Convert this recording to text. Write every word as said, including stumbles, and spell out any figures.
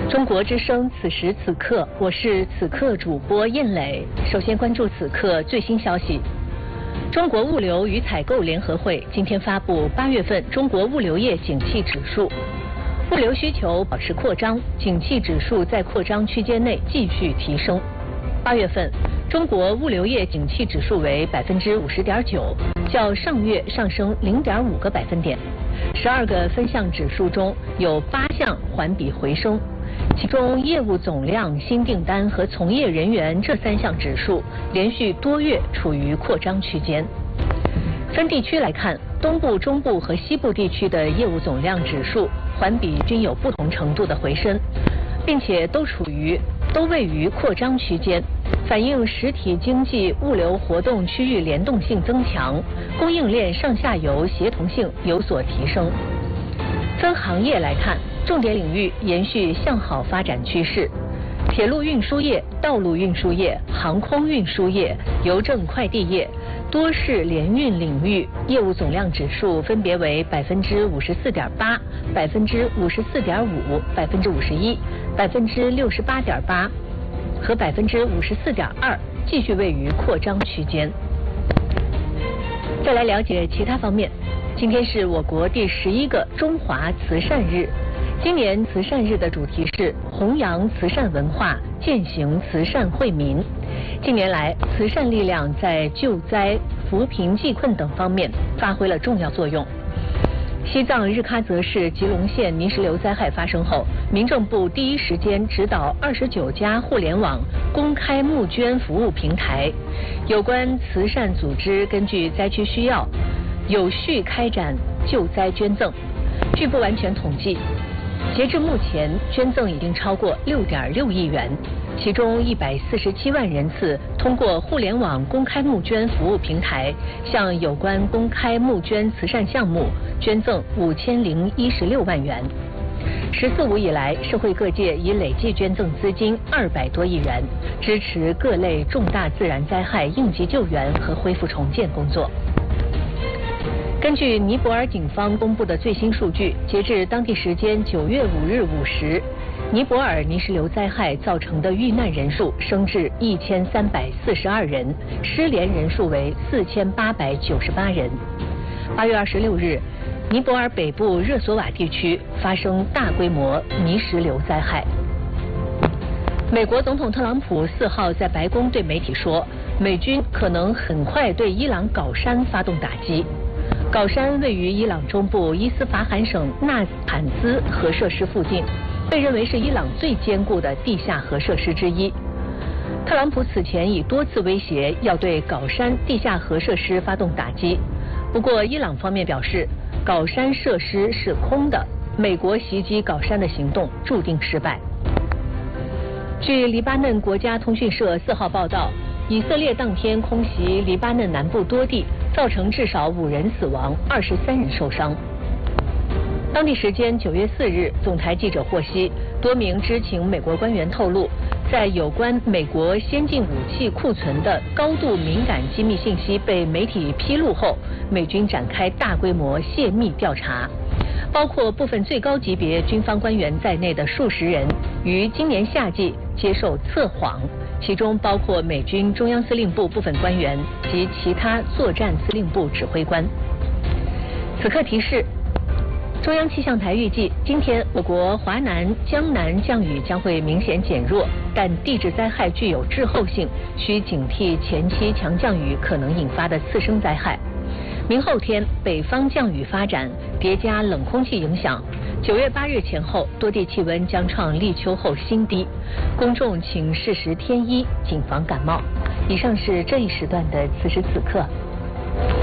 中国之声，此时此刻，我是此刻主播燕磊。首先关注此刻最新消息。中国物流与采购联合会今天发布八月份中国物流业景气指数，物流需求保持扩张，景气指数在扩张区间内继续提升。八月份，中国物流业景气指数为百分之五十点九，较上月上升零点五个百分点。十二个分项指数中有八项环比回升。其中，业务总量、新订单和从业人员这三项指数连续多月处于扩张区间。分地区来看，东部、中部和西部地区的业务总量指数环比均有不同程度的回升，并且都处于都位于扩张区间，反映实体经济物流活动区域联动性增强，供应链上下游协同性有所提升。分行业来看，重点领域延续向好发展趋势，铁路运输业、道路运输业、航空运输业、邮政快递业、多式联运领域业务总量指数分别为百分之五十四点八、百分之五十四点五、百分之五十一、百分之六十八点八和百分之五十四点二，继续位于扩张区间。再来了解其他方面。今天是我国第十一个中华慈善日。今年慈善日的主题是弘扬慈善文化，践行慈善惠民。近年来，慈善力量在救灾、扶贫济困等方面发挥了重要作用。西藏日喀则市吉隆县泥石流灾害发生后，民政部第一时间指导二十九家互联网公开募捐服务平台，有关慈善组织根据灾区需要，有序开展救灾捐赠。据不完全统计，截至目前，捐赠已经超过六点六亿元，其中一百四十七万人次通过互联网公开募捐服务平台，向有关公开募捐慈善项目捐赠五千零一十六万元。十四五以来，社会各界已累计捐赠资金二百多亿元，支持各类重大自然灾害应急救援和恢复重建工作。根据尼泊尔警方公布的最新数据，截至当地时间九月五日五时，尼泊尔泥石流灾害造成的遇难人数升至一千三百四十二人，失联人数为四千八百九十八人。八月二十六日，尼泊尔北部热索瓦地区发生大规模泥石流灾害。美国总统特朗普四号在白宫对媒体说，美军可能很快对伊朗搞山发动打击。搞山位于伊朗中部伊斯法罕省纳坦兹核设施附近，被认为是伊朗最坚固的地下核设施之一。特朗普此前已多次威胁要对搞山地下核设施发动打击，不过伊朗方面表示，搞山设施是空的，美国袭击搞山的行动注定失败。据黎巴嫩国家通讯社四号报道，以色列当天空袭黎巴嫩南部多地，造成至少五人死亡，二十三人受伤。当地时间九月四日，总台记者获悉，多名知情美国官员透露，在有关美国先进武器库存的高度敏感机密信息被媒体披露后，美军展开大规模泄密调查，包括部分最高级别军方官员在内的数十人于今年夏季接受测谎，其中包括美军中央司令部部分官员及其他作战司令部指挥官。此刻提示，中央气象台预计，今天我国华南、江南降雨将会明显减弱，但地质灾害具有滞后性，需警惕前期强降雨可能引发的次生灾害。明后天北方降雨发展，叠加冷空气影响，九月八日前后多地气温将创立秋后新低，公众请适时添衣，谨防感冒。以上是这一时段的此时此刻。